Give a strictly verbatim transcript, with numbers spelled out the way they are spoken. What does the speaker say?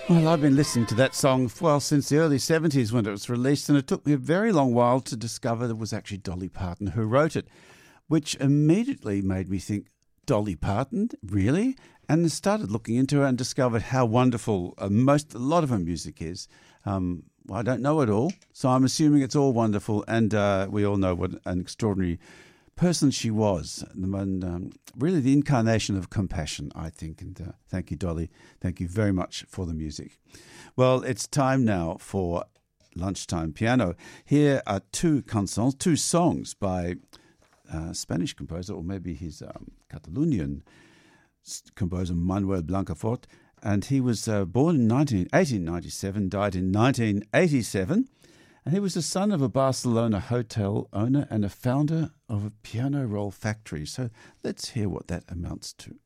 Well, I've been listening to that song, well, since the early seventies when it was released, and it took me a very long while to discover that it was actually Dolly Parton who wrote it, which immediately made me think, Dolly Parton, really? And started looking into her and discovered how wonderful uh, most, a lot of her music is. Um, well, I don't know it all, so I'm assuming it's all wonderful, and uh, we all know what an extraordinary person she was, and um, really the incarnation of compassion, I think. And uh, thank you, Dolly. Thank you very much for the music. Well, it's time now for Lunchtime Piano. Here are two chansons, two songs by a Spanish composer, or maybe his um, Catalonian composer, Manuel Blancafort. And he was uh, born in eighteen ninety-seven, died in nineteen eighty-seven. And he was the son of a Barcelona hotel owner and a founder of a piano roll factory. So let's hear what that amounts to.